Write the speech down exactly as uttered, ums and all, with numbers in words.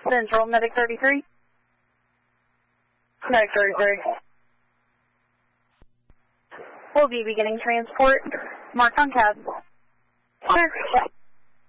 Central, Medic thirty-three. Medic thirty-three. We'll be beginning transport. Mark on cab. Sure.